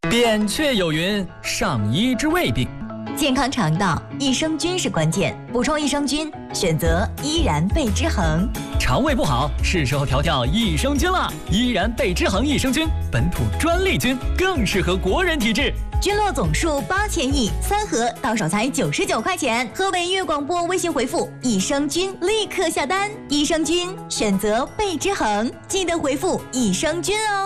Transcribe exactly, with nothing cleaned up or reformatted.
扁鹊有云：“上医之未病。” 健康肠道，益生菌是关键。补充益生菌，选择依然贝之恒。 肠胃不好，是时候调调益生菌了。依然贝之恒益生菌，本土专利菌，更适合国人体质。 菌落总数八千亿，三盒到手才九十九块钱。河北粤广播微信回复“益生菌”，立刻下单。益生菌选择贝之恒，记得回复“益生菌”哦。